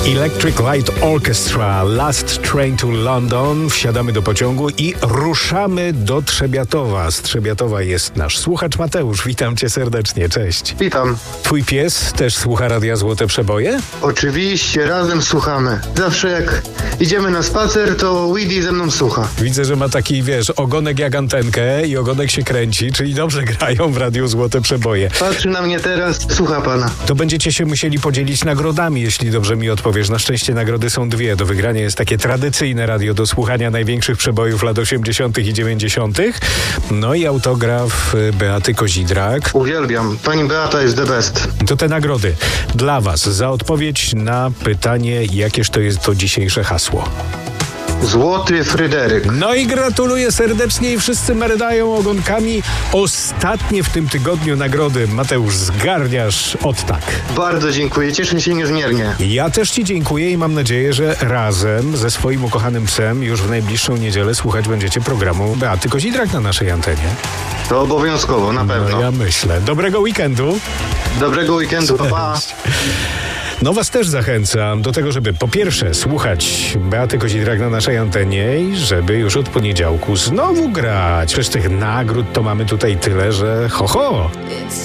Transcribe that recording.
Electric Light Orchestra, Last Train to London. Wsiadamy do pociągu i ruszamy do Trzebiatowa. Z Trzebiatowa jest nasz słuchacz Mateusz. Witam cię serdecznie, cześć. Witam. Twój pies też słucha Radia Złote Przeboje? Oczywiście, razem słuchamy. Zawsze jak idziemy na spacer, to Weedy ze mną słucha. Widzę, że ma taki, ogonek jak antenkę i ogonek się kręci, czyli dobrze grają w Radiu Złote Przeboje. Patrzy na mnie teraz, słucha pana. To będziecie się musieli podzielić nagrodami, jeśli dobrze mi odpowiesz. Na szczęście nagrody są dwie. Do wygrania jest takie tradycyjne radio do słuchania największych przebojów lat 80. i 90. No i autograf Beaty Kozidrak. Uwielbiam. Pani Beata jest the best. To te nagrody dla was za odpowiedź na pytanie, jakież to jest to dzisiejsze hasło. Złoty Fryderyk. No i gratuluję serdecznie i wszyscy merdają ogonkami. Ostatnie w tym tygodniu nagrody. Mateusz, zgarniasz od tak. Bardzo dziękuję, cieszę się niezmiernie. Ja też ci dziękuję i mam nadzieję, że razem ze swoim ukochanym psem już w najbliższą niedzielę słuchać będziecie programu Beaty Kozidrak na naszej antenie. To obowiązkowo, na pewno. No ja myślę. Dobrego weekendu. Dobrego weekendu, pa, pa. No was też zachęcam do tego, żeby po pierwsze słuchać Beaty Kozidrak na naszej antenie i żeby już od poniedziałku znowu grać. Przecież tych nagród to mamy tutaj tyle, że ho ho.